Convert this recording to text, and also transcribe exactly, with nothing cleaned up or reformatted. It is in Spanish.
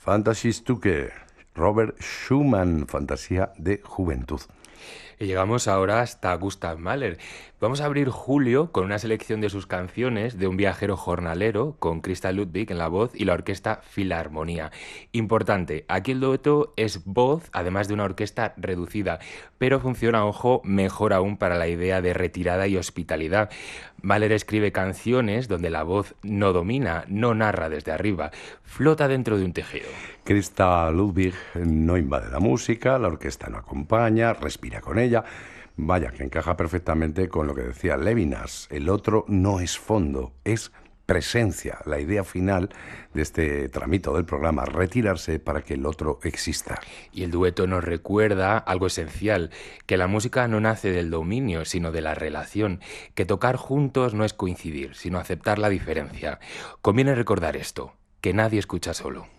Fantasiestücke, Robert Schumann, Fantasía de Juventud. Y llegamos ahora hasta Gustav Mahler. Vamos a abrir julio con una selección de sus canciones de un viajero jornalero con Christa Ludwig en la voz y la orquesta Filarmonía. Importante, aquí el dueto es voz, además de una orquesta reducida, pero funciona, ojo, mejor aún para la idea de retirada y hospitalidad. Mahler escribe canciones donde la voz no domina, no narra desde arriba, flota dentro de un tejido. Christa Ludwig no invade la música, la orquesta no acompaña, respira con ella. Vaya, que encaja perfectamente con lo que decía Levinas. El otro no es fondo, es presencia. La idea final de este tramito del programa, retirarse para que el otro exista. Y el dueto nos recuerda algo esencial, que la música no nace del dominio, sino de la relación, que tocar juntos no es coincidir, sino aceptar la diferencia. Conviene recordar esto, que nadie escucha solo.